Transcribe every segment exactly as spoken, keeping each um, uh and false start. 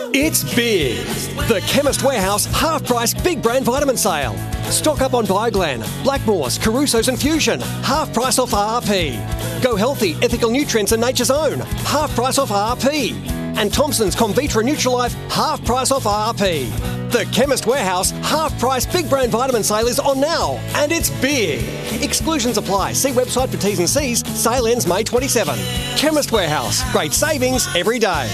It's big. The Chemist Warehouse half-price big brand vitamin sale. Stock up on Bioglan, Blackmores, Caruso's and Fusion. Half price off R R P. Go Healthy, Ethical Nutrients and Nature's Own. Half price off R R P. And Thompson's Convitra Nutrilife, half price off R R P. The Chemist Warehouse half-price big brand vitamin sale is on now, and it's big. Exclusions apply. See website for T's and C's. Sale ends May twenty-seventh. Chemist Warehouse. Great savings every day.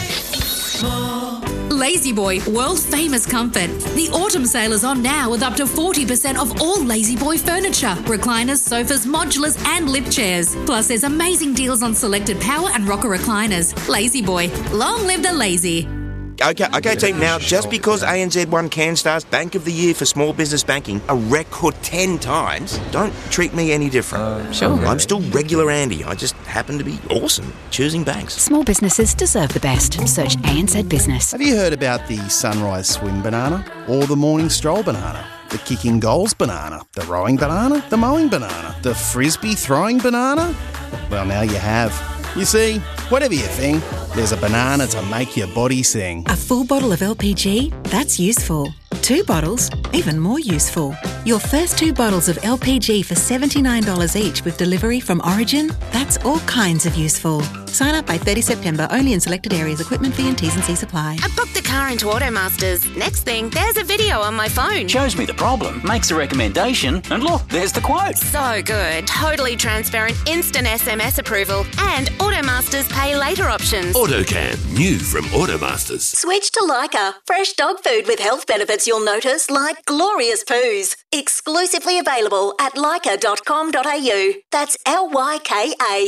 Lazy Boy, world famous comfort. The autumn sale is on now with up to forty percent off all Lazy Boy furniture, recliners, sofas, modulars and lift chairs. Plus there's amazing deals on selected power and rocker recliners. Lazy Boy, long live the lazy. Okay, okay, team. Now, just because A N Z won CanStar's Bank of the Year for small business banking a record ten times, don't treat me any different. Uh, sure. I'm still regular Andy. I just happen to be awesome choosing banks. Small businesses deserve the best. Search A N Z Business. Have you heard about the sunrise swim banana? Or the morning stroll banana? The kicking goals banana? The rowing banana? The mowing banana? The frisbee throwing banana? Well, now you have. You see, whatever your thing, there's a banana to make your body sing. A full bottle of L P G? That's useful. Two bottles? Even more useful. Your first two bottles of L P G for seventy-nine dollars each with delivery from Origin? That's all kinds of useful. Sign up by thirtieth September, only in selected areas. Equipment fee and T's and C's apply. I booked the car into Automasters. Next thing, there's a video on my phone. Shows me the problem, makes a recommendation, and look, there's the quote. So good. Totally transparent, instant S M S approval, and Automasters pay later options. AutoCam, new from Automasters. Switch to Lyca. Fresh dog food with health benefits you'll notice, like glorious poos. Exclusively available at lyca dot com dot a u. That's L Y K A.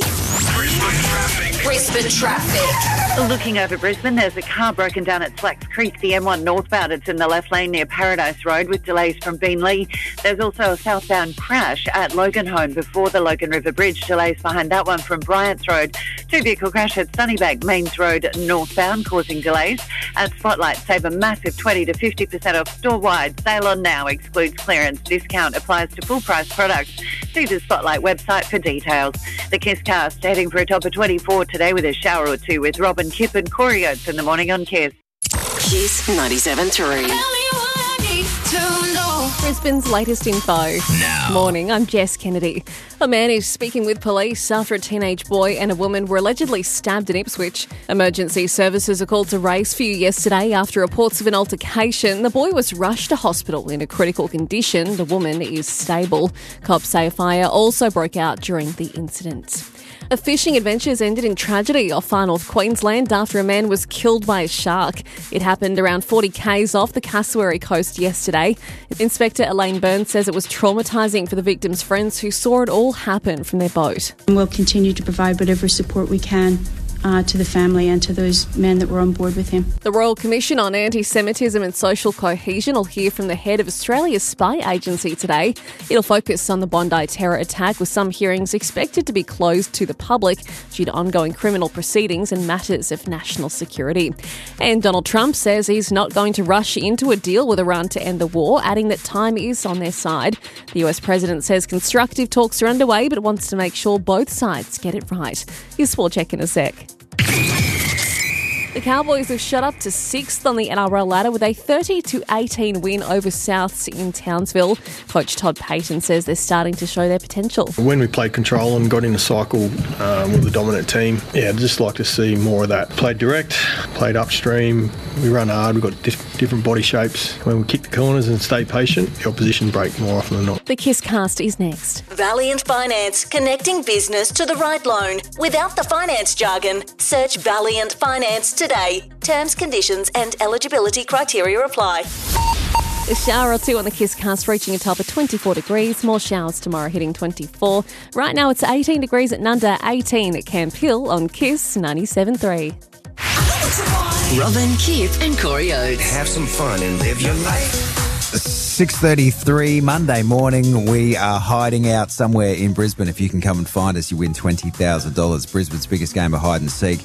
Brisbane traffic. Looking over Brisbane, there's a car broken down at Slacks Creek, the M one northbound. It's in the left lane near Paradise Road with delays from Beenleigh. There's also a southbound crash at Loganholme before the Logan River Bridge. Delays behind that one from Bryant's Road. Two-vehicle crash at Sunnybank, Mains Road northbound, causing delays. At Spotlight, save a massive twenty to fifty percent off store-wide. Sale on now, excludes clearance. Discount applies to full-price products. See the Spotlight website for details. The Kiss Cast heading for a top of twenty-four today with a shower or two with Robin Kipp and Corey Oates in the morning on Kiss. Kiss ninety-seven point three. Brisbane's latest info. Now. Morning, I'm Jess Kennedy. A man is speaking with police after a teenage boy and a woman were allegedly stabbed in Ipswich. Emergency services are called to Raceview yesterday after reports of an altercation. The boy was rushed to hospital in a critical condition. The woman is stable. Cops say a fire also broke out during the incident. A fishing adventure's ended in tragedy off far north Queensland after a man was killed by a shark. It happened around forty kays off the Cassowary coast yesterday. Inspector Elaine Burns says it was traumatising for the victim's friends who saw it all happen from their boat. We'll continue to provide whatever support we can Uh, to the family and to those men that were on board with him. The Royal Commission on Anti-Semitism and Social Cohesion will hear from the head of Australia's spy agency today. It'll focus on the Bondi terror attack, with some hearings expected to be closed to the public due to ongoing criminal proceedings and matters of national security. And Donald Trump says he's not going to rush into a deal with Iran to end the war, adding that time is on their side. The U S president says constructive talks are underway but wants to make sure both sides get it right. Here's Sport Check in a sec. The Cowboys have shot up to sixth on the N R L ladder with a thirty to eighteen win over Souths in Townsville. Coach Todd Payton says they're starting to show their potential. When we played control and got in a cycle um, with a dominant team, yeah, I'd just like to see more of that. Played direct, played upstream, we run hard, we've got diff- different body shapes. When we kick the corners and stay patient, the opposition break more often than not. The Kiss Cast is next. Valiant Finance, connecting business to the right loan. Without the finance jargon, search Valiant Finance today. Terms, conditions and eligibility criteria apply. A shower or two on the Kiss Cast, reaching a top of twenty-four degrees. More showers tomorrow, hitting twenty-four. Right now it's eighteen degrees at Nunda, eighteen at Camp Hill on Kiss ninety-seven point three. Robin, Kipp and Corey Oates. Have some fun and live your life. six thirty-three Monday morning. We are hiding out somewhere in Brisbane. If you can come and find us, you win twenty thousand dollars. Brisbane's biggest game of hide and seek.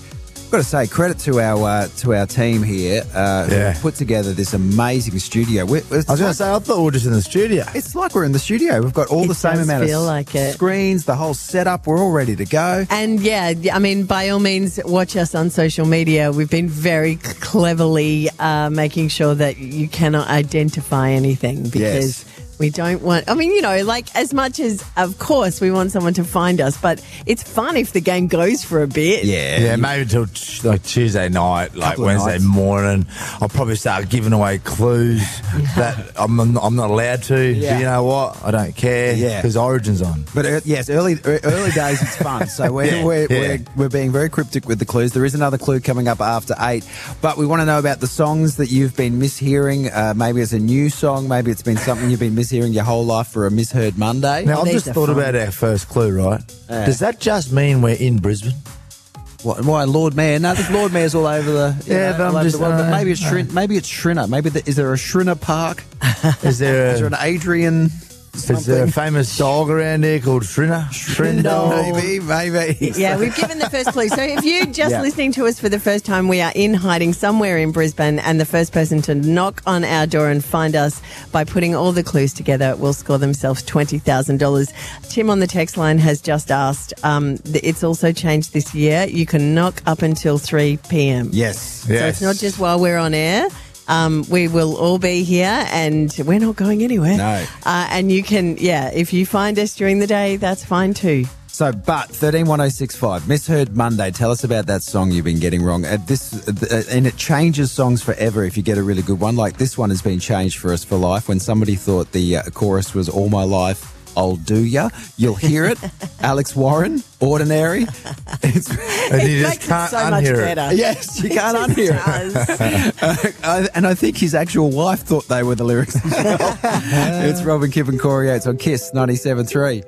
I've got to say, credit to our uh, to our team here uh, Yeah. who put together this amazing studio. We're, I was going to say, I thought we were just in the studio. It's like we're in the studio. We've got all It the same does amount feel of like it. screens, the whole setup. We're all ready to go. And yeah, I mean, by all means, watch us on social media. We've been very cleverly uh, making sure that you cannot identify anything because we don't want, I mean, you know, like as much as, of course, we want someone to find us, but it's fun if the game goes for a bit. Yeah, maybe until t- like Tuesday night, like Couple of Wednesday nights. morning, I'll probably start giving away clues that I'm I'm not allowed to. Yeah. But you know what? I don't care. Yeah. because Origin's on. But uh, yes, early uh, early days it's fun. So we're, Yeah, we're, yeah. we're we're being very cryptic with the clues. There is another clue coming up after eight, but we want to know about the songs that you've been mishearing. Uh, maybe it's a new song. Maybe it's been something you've been mishearing your whole life for a misheard Monday. Now, I've just thought about our first clue, right? Yeah. Does that just mean we're in Brisbane? What, why Lord Mayor? No, there's Lord Mayors all over the you Yeah, know, but I'm all over just- the world. But uh, maybe it's Shrin, maybe it's Shrinner. Maybe the, is there a Shrinner Park? Is there a, Is there an Adrian? is there a famous dog around here called Shrinner? Shrindog? Maybe, maybe. Yeah, we've given the first clue. So if you're just Yeah. listening to us for the first time, we are in hiding somewhere in Brisbane, and the first person to knock on our door and find us by putting all the clues together will score themselves twenty thousand dollars. Tim on the text line has just asked, um, th- it's also changed this year. You can knock up until three p.m. Yes. So it's not just while we're on air. Um, we will all be here and we're not going anywhere. No. Uh, and you can, yeah, if you find us during the day, that's fine too. So, but thirteen one oh six five, Misheard Monday. Tell us about that song you've been getting wrong. Uh, this uh, and it changes songs forever if you get a really good one. Like this one has been changed for us for life. When somebody thought the uh, chorus was "All My Life, I'll Do Ya," you'll hear it. Alex Warren, Ordinary. It's, And you It just makes it can't so much unhear it. better. Yes, you It can't just unhear does. it. Uh, I- and I think his actual wife thought they were the lyrics as well. It's Robin, Kip and Corey Yates on Kiss ninety-seven three.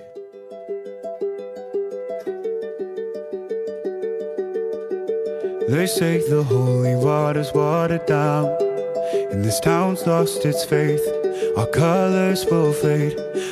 They say the holy water's watered down, and this town's lost its faith. Our colors will fade,